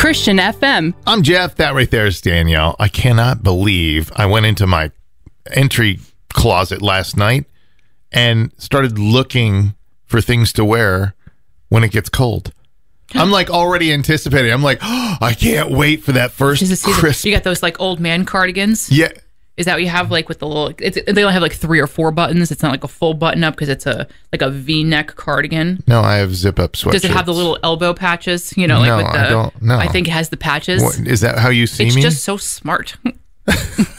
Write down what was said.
Christian FM. I'm Jeff. That right there is Danielle. I cannot believe I went into my entry closet last night and started looking for things to wear when it gets cold. I'm like already anticipating. I'm like, oh, I can't wait for that first crisp. You got those like old man cardigans? Yeah. Is that what you have, like with the little? They only have like 3 or 4 buttons. It's not like a full button up because it's a V-neck cardigan. No, I have zip up sweatshirts. Does it have the little elbow patches? You know, like no, with the. I don't. No, I think it has the patches. What, is that how you see me? It's just so smart.